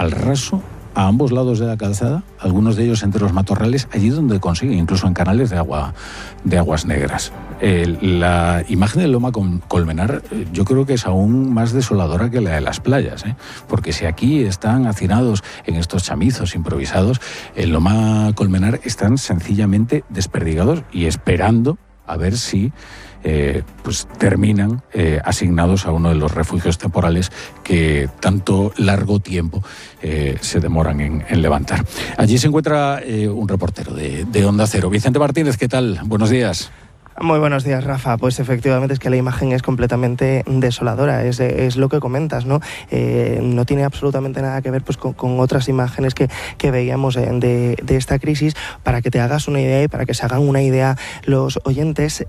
al raso, a ambos lados de la calzada, algunos de ellos entre los matorrales, allí donde consiguen, incluso en canales de aguas negras. La imagen del Loma Colmenar yo creo que es aún más desoladora que la de las playas, porque si aquí están hacinados en estos chamizos improvisados, el Loma Colmenar están sencillamente desperdigados y esperando a ver si pues terminan asignados a uno de los refugios temporales que tanto largo tiempo se demoran en levantar. Allí se encuentra un reportero de Onda Cero. Vicente Martínez, ¿qué tal? Buenos días. Muy buenos días, Rafa. Pues efectivamente es que la imagen es completamente desoladora, es lo que comentas, ¿no? No tiene absolutamente nada que ver pues, con otras imágenes que veíamos de esta crisis. Para que te hagas una idea y para que se hagan una idea los oyentes,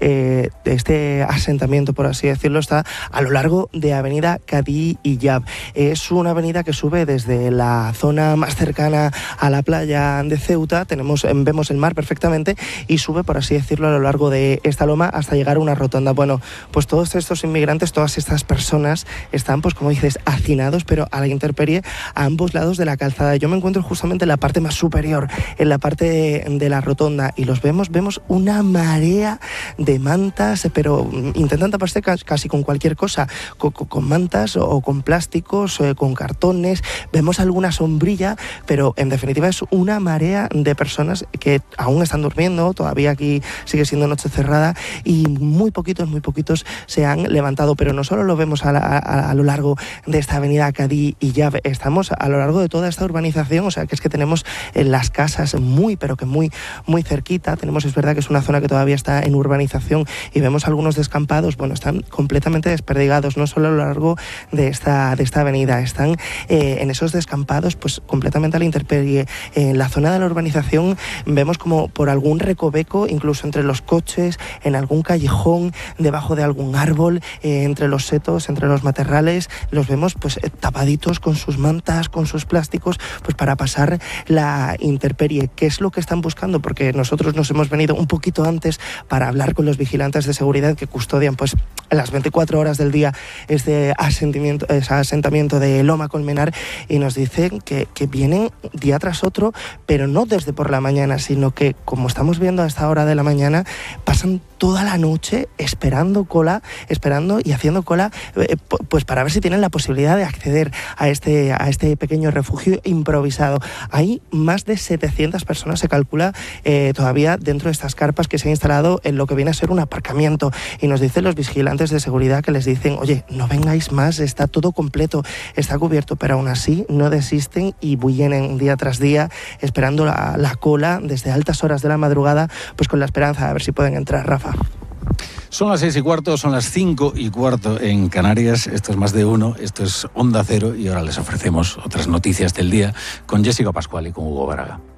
este asentamiento, por así decirlo, está a lo largo de Avenida Cadí y Yab. Es una avenida que sube desde la zona más cercana a la playa de Ceuta, vemos el mar perfectamente, y sube, por así decirlo, a lo largo de esta loma hasta llegar a una rotonda. Bueno, pues todos estos inmigrantes, todas estas personas están, pues como dices, hacinados, pero a la intemperie a ambos lados de la calzada. Yo me encuentro justamente en la parte más superior, en la parte de la rotonda, y vemos una marea de mantas, pero intentan taparse casi con cualquier cosa, con mantas o con plásticos, con cartones. Vemos alguna sombrilla, pero en definitiva es una marea de personas que aún están durmiendo. Todavía aquí sigue siendo noche cerrada y muy poquitos se han levantado, pero no solo lo vemos a lo largo de esta avenida Cadí y Yab, estamos a lo largo de toda esta urbanización, o sea que es que tenemos las casas muy cerquita. Es verdad que es una zona que todavía está en urbanización y vemos algunos descampados, bueno, están completamente desperdigados, no solo a lo largo de esta avenida, están en esos descampados pues completamente a la intemperie. En la zona de la urbanización vemos como por algún recoveco, incluso entre los coches, en algún callejón, debajo de algún árbol, entre los setos, entre los matorrales, los vemos pues tapaditos con sus mantas, con sus plásticos, pues para pasar la intemperie. ¿Qué es lo que están buscando? Porque nosotros nos hemos venido un poquito antes para hablar con los vigilantes de seguridad que custodian pues las 24 horas del día ese asentamiento de Loma Colmenar, y nos dicen que vienen día tras otro, pero no desde por la mañana, sino que, como estamos viendo a esta hora de la mañana, pasan toda la noche esperando y haciendo cola, pues para ver si tienen la posibilidad de acceder a este pequeño refugio improvisado. Hay más de 700 personas, se calcula, todavía dentro de estas carpas que se han instalado en lo que viene a ser un aparcamiento, y nos dicen los vigilantes de seguridad que les dicen, oye, no vengáis más, está todo completo, está cubierto, pero aún así no desisten y vienen día tras día esperando la cola desde altas horas de la madrugada, pues con la esperanza de ver si pueden entrar, Rafa. Son las 6:15, son las 5:15 en Canarias. Esto es Más de Uno, esto es Onda Cero, y ahora les ofrecemos otras noticias del día con Jessica Pascual y con Hugo Baraga.